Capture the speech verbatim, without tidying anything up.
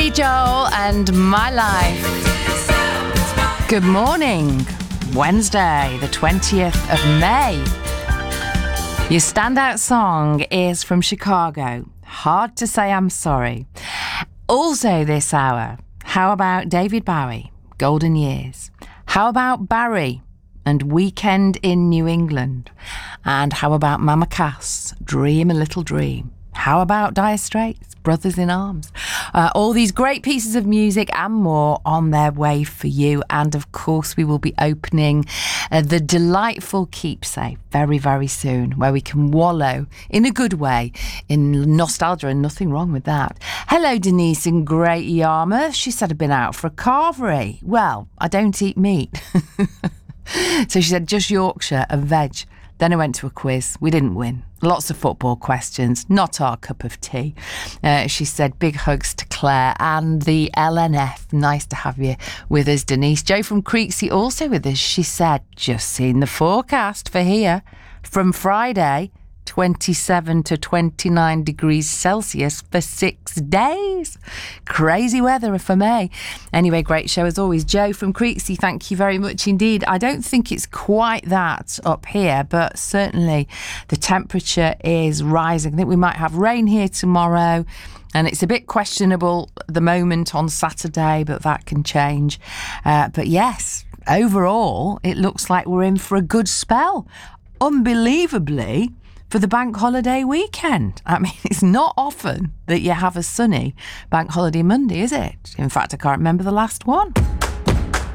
Billy Joel and My Life. Good morning. Wednesday, the twentieth of May. Your standout song is from Chicago, Hard to Say I'm Sorry. Also this hour, how about David Bowie, Golden Years? How about Barry and Weekend in New England? And how about Mama Cass, Dream a Little Dream? How about Dire Straits, Brothers in Arms? Uh, all these great pieces of music and more on their way for you. And of course, we will be opening uh, the delightful Keepsake very, very soon, where we can wallow in a good way in nostalgia, and nothing wrong with that. Hello, Denise in Great Yarmouth. She said I'd been out for a carvery. Well, I don't eat meat. So she said just Yorkshire and veg. Then I went to a quiz. We didn't win. Lots of football questions. Not our cup of tea. Uh, she said big hugs to Claire and the L N F. Nice to have you with us, Denise. Jo from Creeksy also with us. She said, just seen the forecast for here. From Friday, twenty-seven to twenty-nine degrees Celsius for six days. Crazy weather for May. Anyway, great show as always. Jo from Creeksy, thank you very much indeed. I don't think it's quite that up here, but certainly the temperature is rising. I think we might have rain here tomorrow, and it's a bit questionable at the moment on Saturday, but that can change. Uh, but yes, overall, it looks like we're in for a good spell. Unbelievably, for the bank holiday weekend. I mean, it's not often that you have a sunny bank holiday Monday, is it? In fact, I can't remember the last one.